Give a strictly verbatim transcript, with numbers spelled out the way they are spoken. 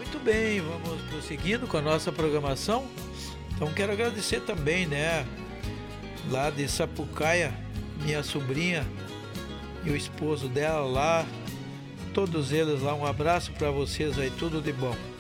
Muito bem, vamos prosseguindo com a nossa programação. Então quero agradecer também, né, lá de Sapucaia, minha sobrinha e o esposo dela lá, todos eles lá, um abraço para vocês aí, tudo de bom.